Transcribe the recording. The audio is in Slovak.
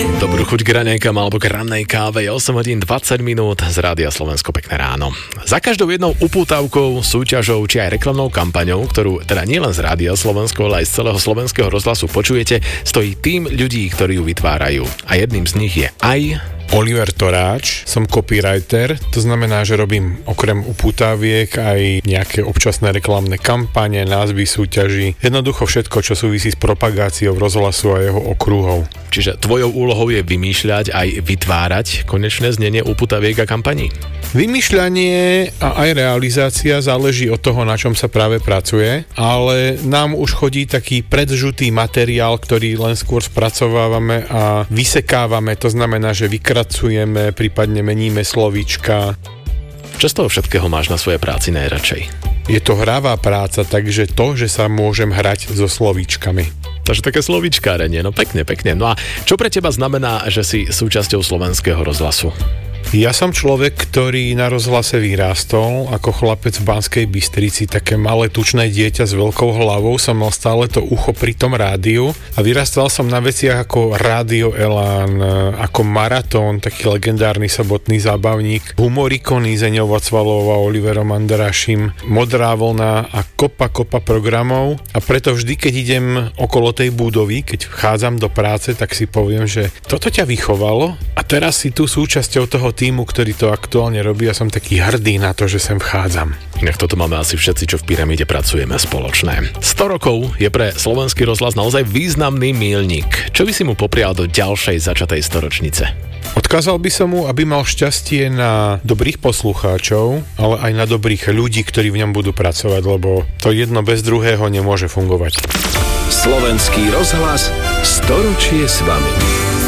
Dobrú chuť k raňajkám alebo k rannej káve. Je 8 hodín 20 minút z Rádia Slovensko. Pekné ráno. Za každou jednou upútavkou, súťažou či aj reklamnou kampaňou, ktorú teda nielen z Rádia Slovensko, ale aj z celého slovenského rozhlasu počujete, stojí tým ľudí, ktorí ju vytvárajú. A jedným z nich je aj Oliver Toráč, som copywriter, to znamená, že robím okrem upútaviek aj nejaké občasné reklamné kampane, názvy súťaží, jednoducho všetko, čo súvisí s propagáciou rozhlasu a jeho okruhov. Čiže tvojou úlohou je vymýšľať aj vytvárať konečné znenie upútaviek a kampaní? Vymýšľanie a aj realizácia záleží od toho, na čom sa práve pracuje, ale nám už chodí taký predžutý materiál, ktorý len skôr spracovávame a vysekávame, to znamená, že vykracujeme, prípadne meníme slovíčka. Čo z toho všetkého máš na svojej práci najradšej? Je to hravá práca, takže to, že sa môžem hrať so slovíčkami. Takže také slovíčkárenie, no pekne. No a čo pre teba znamená, že si súčasťou slovenského rozhlasu? Ja som človek, ktorý na rozhlase vyrástol ako chlapec v Banskej Bystrici, také malé tučné dieťa s veľkou hlavou, som mal stále to ucho pri tom rádiu a vyrastal som na veciach ako Rádio Elán, ako Maratón, taký legendárny sobotný zábavník, Humorikony s Eňou Vacvalovou a Oliverom Andrášim, Modrá vlna a kopa programov a preto vždy, keď idem okolo tej budovy, keď vchádzam do práce, tak si poviem, že toto ťa vychovalo a teraz si tu súčasťou toho týmu, ktorý to aktuálne robí a som taký hrdý na to, že sem vchádzam. Inak toto máme asi všetci, čo v Pyramíde pracujeme spoločné. 100 rokov je pre slovenský rozhlas naozaj významný míľnik. Čo by si mu poprial do ďalšej začatej storočnice? Odkázal by som mu, aby mal šťastie na dobrých poslucháčov, ale aj na dobrých ľudí, ktorí v ňom budú pracovať, lebo to jedno bez druhého nemôže fungovať. Slovenský rozhlas, storočie s vami.